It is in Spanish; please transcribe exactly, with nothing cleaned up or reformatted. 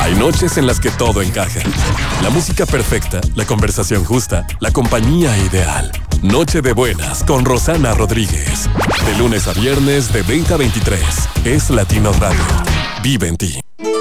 Hay noches en las que todo encaja. La música perfecta, la conversación justa, la compañía ideal. Noche de buenas con Rosana Rodríguez. De lunes a viernes de veinte a veintitrés. Es Latino Radio. Vive en ti.